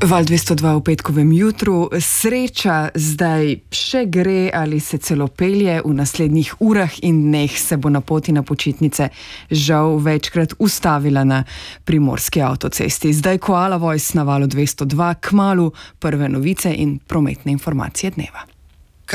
Val 202 v petkovem jutru. Sreča zdaj še gre ali se celo pelje. V naslednjih urah in dneh se bo na poti na počitnice žal večkrat ustavila na primorski avtocesti. Zdaj Koala Voice na valu 202, kmalu prve novice in prometne informacije dneva.